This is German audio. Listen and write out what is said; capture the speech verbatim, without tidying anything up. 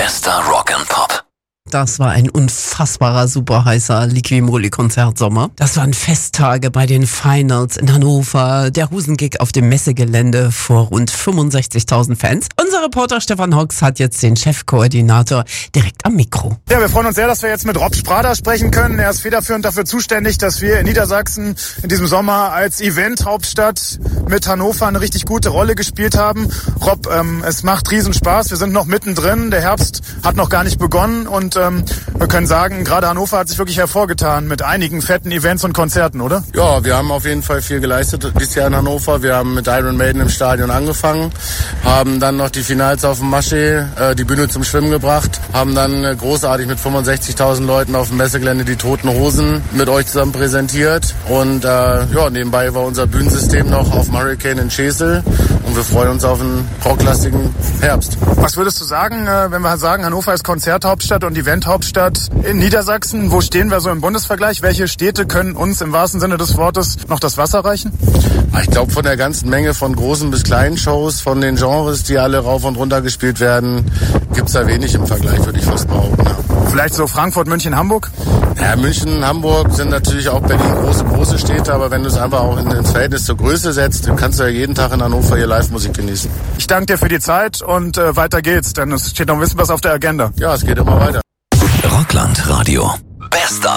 Bester Rock and Pop. Das war ein unfassbarer, super heißer Liqui-Moly-Konzertsommer. Das waren Festtage bei den Finals in Hannover, der Husengig auf dem Messegelände vor rund fünfundsechzigtausend Fans. Unser Reporter Stefan Hocks hat jetzt den Chefkoordinator direkt am Mikro. Ja, wir freuen uns sehr, dass wir jetzt mit Rob Sprader sprechen können. Er ist federführend dafür zuständig, dass wir in Niedersachsen in diesem Sommer als Event-Hauptstadt mit Hannover eine richtig gute Rolle gespielt haben. Rob, ähm, es macht riesen Spaß. Wir sind noch mittendrin. Der Herbst hat noch gar nicht begonnen und ähm, wir können sagen, gerade Hannover hat sich wirklich hervorgetan mit einigen fetten Events und Konzerten, oder? Ja, wir haben auf jeden Fall viel geleistet dieses Jahr in Hannover. Wir haben mit Iron Maiden im Stadion angefangen, haben dann noch die Finals auf dem Maschee, äh, die Bühne zum Schwimmen gebracht, haben dann äh, großartig mit fünfundsechzigtausend Leuten auf dem Messegelände die Toten Hosen mit euch zusammen präsentiert und äh, ja, nebenbei war unser Bühnensystem noch auf dem Hurricane in Schesel und wir freuen uns auf einen rocklastigen Herbst. Was würdest du sagen, äh, wenn wir sagen, Hannover ist Konzerthauptstadt und Eventhauptstadt in Niedersachsen? Wo stehen wir so im Bundesvergleich? Welche Städte können uns im wahrsten Sinne des Wortes noch das Wasser reichen? Ich glaube, von der ganzen Menge von großen bis kleinen Shows, von den Genres, die alle rauf und runter gespielt werden, gibt's da wenig im Vergleich, würde ich fast behaupten. Ja. Vielleicht so Frankfurt, München, Hamburg? Ja, München, Hamburg sind natürlich auch Berlin große, große Städte, aber wenn du es einfach auch in, ins Verhältnis zur Größe setzt, dann kannst du ja jeden Tag in Hannover hier Live-Musik genießen. Ich danke dir für die Zeit und äh, weiter geht's, denn es steht noch ein bisschen was auf der Agenda. Ja, es geht immer weiter. Rockland Radio. Bester